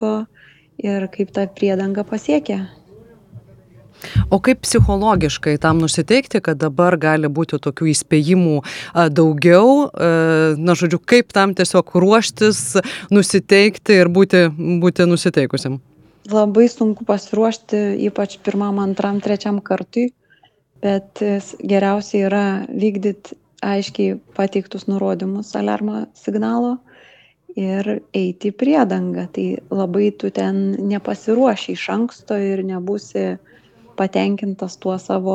ir kaip ta priedanga pasiekia. O kaip psichologiškai tam nusiteikti, kad dabar gali būti tokių įspėjimų daugiau, žodžiu, kaip tam tiesiog ruoštis, nusiteikti ir būti nusiteikusiam? Labai sunku pasiruošti, ypač pirmam, antram, trečiam kartui, bet geriausia yra vykdyti aiškiai pateiktus nurodymus aliarmo signalo ir eiti į priedangą. Tai labai tu ten nepasiruoši iš anksto ir nebūsi patenkintas tuo savo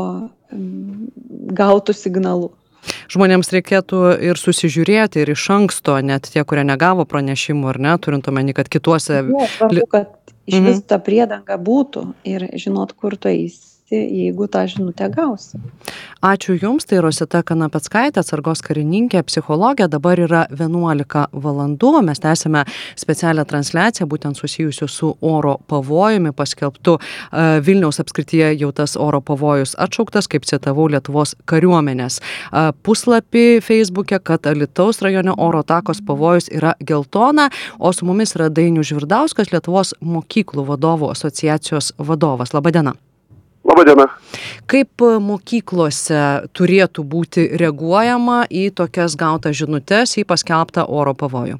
gautų signalų. Žmonėms reikėtų ir susižiūrėti ir iš anksto, net tie, kurie negavo pranešimų, ar ne, turint omeny, kad kituose... Svarbu, kad iš vis ta priedanga būtų ir žinot, kur tu eisi, jeigu tą žinutę gausi. Ačiū Jums, tai Rosita Kanapeckaitė, atsargos karininkė, psichologė, dabar yra 11 valandų, mes tęsime specialią transliaciją, būtent susijusiu su oro pavojumi, paskelbtu Vilniaus apskrityje jau tas oro pavojus atšauktas, kaip citavau Lietuvos kariuomenės puslapį Facebook'e, kad Alytaus rajone oro atakos pavojus yra geltona, o su mumis yra Dainius Žvirdauskas, Lietuvos mokyklų vadovų asociacijos vadovas. Labadiena. Labadiena. Kaip mokyklose turėtų būti reaguojama į tokias gautas žinutes, į paskelbtą oro pavojų?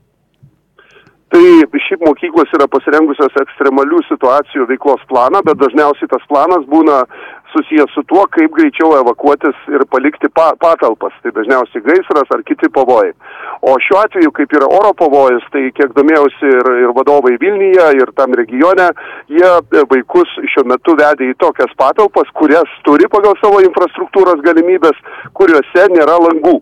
Tai šiaip mokyklos yra pasirengusios ekstremalių situacijų veiklos planą, bet dažniausiai tas planas būna susijęs su tuo, kaip greičiau evakuotis ir palikti patalpas. Tai dažniausiai gaisras ar kiti pavojai. O šiuo atveju, kaip yra oro pavojus, tai kiek domėjausi ir vadovai Vilniuje, ir tam regione, jie vaikus šiuo metu vedė į tokias patalpas, kurias turi pagal savo infrastruktūros galimybės, kuriuose nėra langų.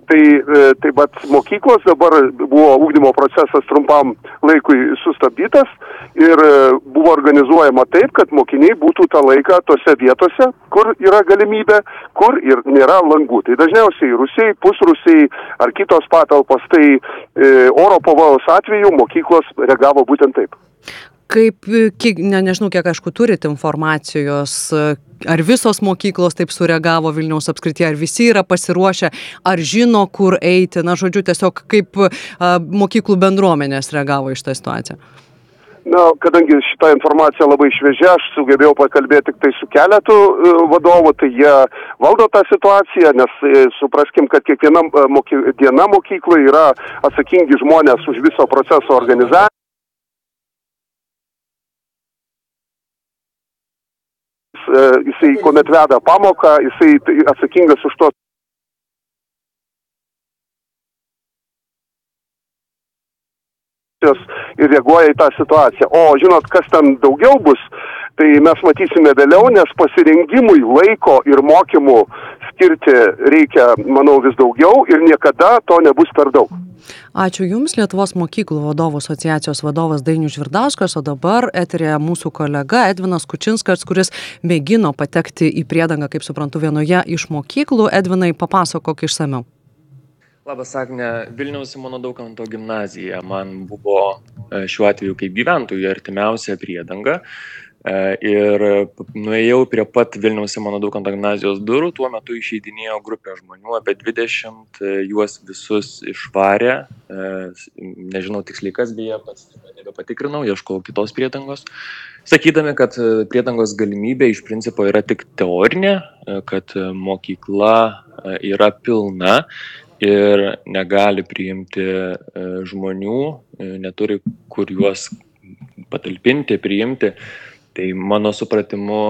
Tai mokyklos dabar buvo ugdymo procesas trumpam laikui sustabdytas ir buvo organizuojama taip, kad mokiniai būtų tą laiką tose vietose, kur yra galimybė, kur ir nėra langų. Tai dažniausiai rūsiai, pusrūsiai ar kitos patalpos, tai oro pavojaus atveju mokyklos reagavo būtent taip. Kaip, nežinau, kiek aišku turit informacijos, ar visos mokyklos taip sureagavo Vilniaus apskrityje, ar visi yra pasiruošę, ar žino, kur eiti, žodžiu, tiesiog kaip mokyklų bendruomenės reagavo į šitą situaciją? Kadangi šita informacija labai šviežia, aš sugebėjau pakalbėti tik tai su keletu vadovų, tai jie valdo tą situaciją, nes supraskim, kad kiekviena diena mokykloje yra atsakingi žmonės už viso proceso organizaciją. Jisai, kuomet veda pamoką, jisai atsakingas už to ir reaguoja į tą situaciją. O žinot, kas ten daugiau bus, tai mes matysime vėliau, nes pasirengimui laiko ir mokymų skirti reikia, manau, vis daugiau ir niekada to nebus per daug. Ačiū Jums, Lietuvos mokyklų vadovų asociacijos vadovas Dainius Žvirdauskas, o dabar eterėje mūsų kolega Edvinas Kučinskas, kuris mėgino patekti į priedangą, kaip suprantu, vienoje iš mokyklų. Edvinai, papasakok išsamiau. Labas, Agne. Vilniaus Simono Daukanto gimnazija man buvo šiuo atveju kaip gyventojų artimiausia priedanga. Ir nuėjau prie pat Vilniaus Simono Daukanto gimnazijos durų, tuo metu išeidinėjo grupė žmonių, apie 20, juos visus išvarė, nežinau tiksliai kas beje, pats nebepatikrinau, ieškau kitos priedangos, sakydami, kad priedangos galimybė iš principo yra tik teorinė, kad mokykla yra pilna ir negali priimti žmonių, neturi kur juos patalpinti, priimti. Tai mano supratimu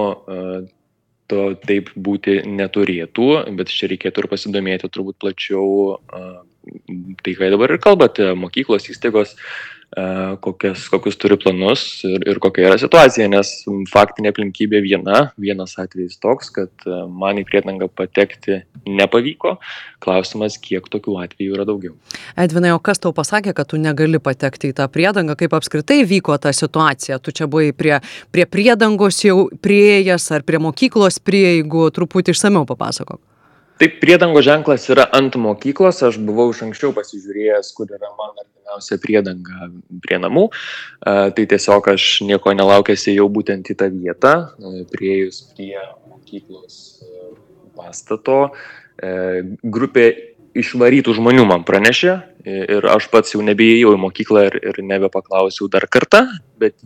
to taip būti neturėtų, bet čia reikėtų ir pasidomėti turbūt plačiau, tai ką dabar ir kalbate, mokyklos įstaigos, kokius turi planus ir kokia yra situacija, nes faktinė aplinkybė vienas atvejis toks, kad man į priedangą patekti nepavyko. Klausimas, kiek tokių atvejų yra daugiau. Edvinai, o kas tau pasakė, kad tu negali patekti į tą priedangą, kaip apskritai vyko ta situacija? Tu čia buvai prie priedangos jau priėjęs ar prie mokyklos prieigų, truputį išsamiau papasakok. Taip, priedango ženklas yra ant mokyklos, aš buvau iš anksčiau pasižiūrėjęs, kur yra man artimiausia priedanga prie namų, tai tiesiog aš nieko nelaukęs ėjau būtent į tą vietą, priėjus prie mokyklos pastato, grupė išvarytų žmonių man pranešė ir aš pats jau nebeėjau į mokyklą ir nebepaklausiau dar kartą, bet